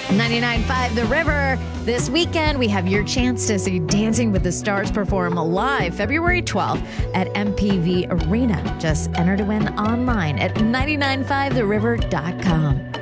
99.5 The River. This weekend, we have your chance to see Dancing with the Stars perform live February 12th at MPV Arena. Just enter to win online at 995theriver.com.